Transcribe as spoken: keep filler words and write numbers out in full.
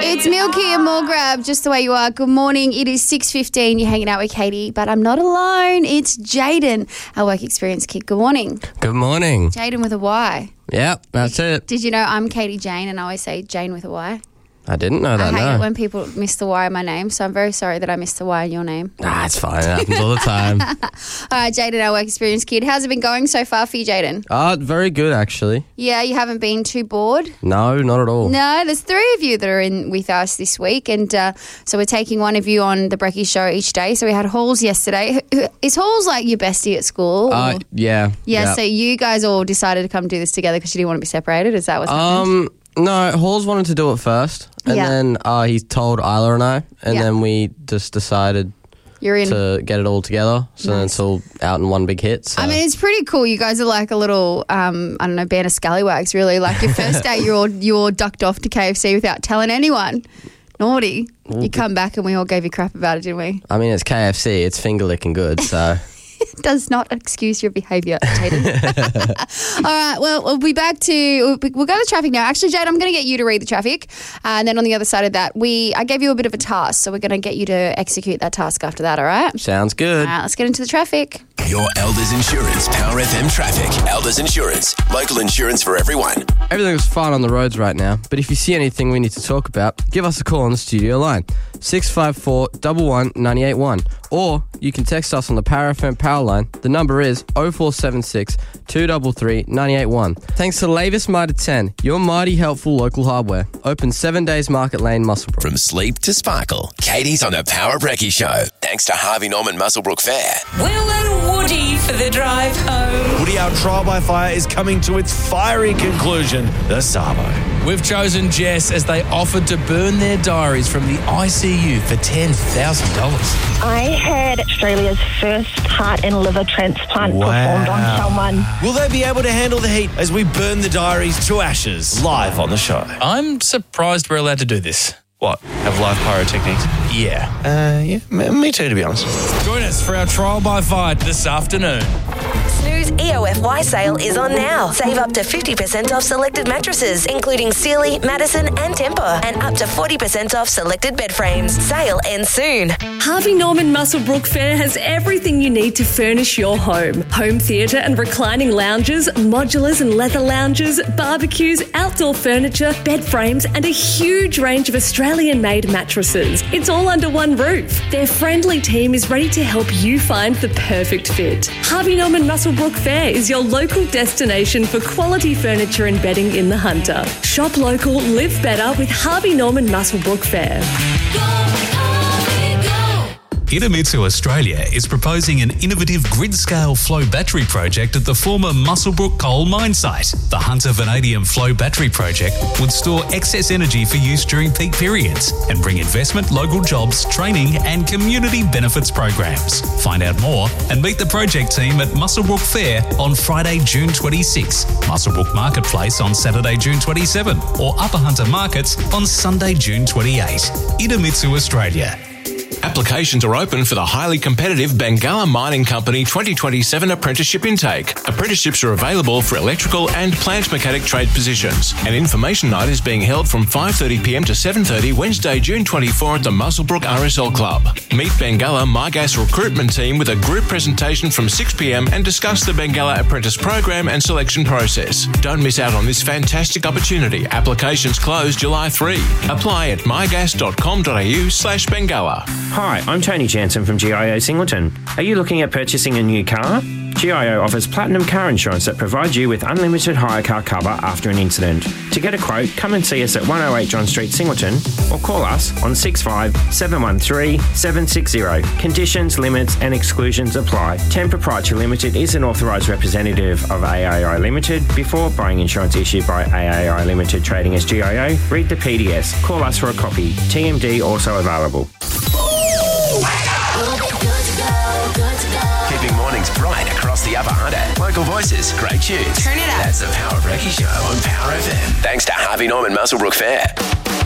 It's Milky and more grab, just the way you are. Good morning. It is six fifteen. You're hanging out with Katie, but I'm not alone. It's Jaden, our work experience kid. Good morning. Good morning. Jaden with a Y. Yep, that's it. Did you know I'm Katie Jane and I always say Jane with a Y? I didn't know that, I hate no. it when people miss the Y in my name, so I'm very sorry that I missed the Y in your name. Nah, it's fine. It happens all the time. All right, Jaden, our work experience kid. How's it been going so far for you, Jaden? Oh, very good, actually. Yeah, you haven't been too bored? No, not at all. No, there's three of you that are in with us this week, and uh, so we're taking one of you on the Brekkie Show each day. So we had Halls yesterday. Is Halls like your bestie at school? Uh, or? yeah. Yeah, yep. so you guys all decided to come do this together because you didn't want to be separated? Is that what's happened? Um, no, Halls wanted to do it first, and Yeah. then uh, he told Isla and I, and Yeah. then we just decided You're in. to get it all together, so then Nice. it's all out in one big hit. So. I mean, it's pretty cool. You guys are like a little, um, I don't know, band of scallywags, really. Like your first day, you're all, you all ducked off to K F C without telling anyone. Naughty. You come back and we all gave you crap about it, didn't we? I mean, it's K F C. It's finger licking good, so... It does not excuse your behaviour, Jaden. All right, well, we'll be back to, we'll go to traffic now. Actually, Jade, I'm going to get you to read the traffic. Uh, and then on the other side of that, we I gave you a bit of a task, so we're going to get you to execute that task after that, all right? Sounds good. All right, let's get into the traffic. Your Elders Insurance Power F M traffic. Elders Insurance, local insurance for everyone. Everything's fine on the roads right now, but if you see anything we need to talk about, give us a call on the studio line, six five four, one one, nine eight one. Or you can text us on the Power F M Power line. The number is oh four seven six, two three three, nine eight one. Thanks to Lavis Mitre ten, your mighty helpful local hardware. Open seven days Market Lane, Muswellbrook. From sleep to sparkle, Katie's on the Power Brekkie Show. Thanks to Harvey Norman Muswellbrook Fair. Will and Woody for the drive home. Woody, our trial by fire is coming to its fiery conclusion, the Sabo. We've chosen Jess as they offered to burn their diaries from the I C U for ten thousand dollars. I had Australia's first heart and liver transplant Wow. performed on someone. Will they be able to handle the heat as we burn the diaries to ashes live on the show? I'm surprised we're allowed to do this. What? Have live pyrotechnics? Yeah. Uh, yeah, m- me too, to be honest. Join us for our trial by fire this afternoon. Snooze E O F Y sale is on now. Save up to fifty percent off selected mattresses, including Sealy, Madison and Tempur, and up to forty percent off selected bed frames. Sale ends soon. Harvey Norman Muswellbrook Fair has everything you need to furnish your home. Home theatre and reclining lounges, modulars and leather lounges, barbecues, outdoor furniture, bed frames and a huge range of Australian-made mattresses. It's all under one roof. Their friendly team is ready to help you find the perfect fit. Harvey Norman Muswellbrook Fair is your local destination for quality furniture and bedding in the Hunter. Shop local, live better with Harvey Norman Muswellbrook Fair. Idemitsu Australia is proposing an innovative grid-scale flow battery project at the former Muswellbrook coal mine site. The Hunter Vanadium Flow Battery Project would store excess energy for use during peak periods and bring investment, local jobs, training and community benefits programs. Find out more and meet the project team at Muswellbrook Fair on Friday, June twenty-sixth, Muswellbrook Marketplace on Saturday, June twenty-seventh, or Upper Hunter Markets on Sunday, June twenty-eighth. Idemitsu Australia. Applications are open for the highly competitive Bengalla Mining Company twenty twenty-seven apprenticeship intake. Apprenticeships are available for electrical and plant mechanic trade positions. An information night is being held from five thirty p m to seven thirty Wednesday, June twenty-fourth at the Muswellbrook R S L Club. Meet Bengalla MyGas recruitment team with a group presentation from six p m and discuss the Bengalla apprentice program and selection process. Don't miss out on this fantastic opportunity. Applications close July third. Apply at mygas dot com dot a u slash Bengalla. Hi, I'm Tony Jansen from G I O Singleton. Are you looking at purchasing a new car? G I O offers platinum car insurance that provides you with unlimited hire car cover after an incident. To get a quote, come and see us at one oh eight John Street, Singleton, or call us on six five seven one three seven six zero. Conditions, limits and exclusions apply. ten Proprietary Limited is an authorised representative of A A I Limited. Before buying insurance issued by A A I Limited trading as G I O, read the P D S. Call us for a copy. T M D also available. Keeping mornings bright across the Upper Hunter. Local voices, great tunes. Turn it up. That's the Power Brekkie Show on Power F M. Thanks to Harvey Norman Muswellbrook Fair.